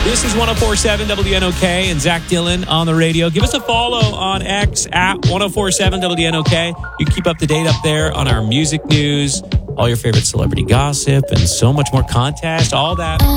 This is 104.7 WNOK and Zach Dillon on the radio. Give us a follow on X at 104.7 WNOK. You can keep up to date up there on our music news, all your favorite celebrity gossip, and so much more contest, all that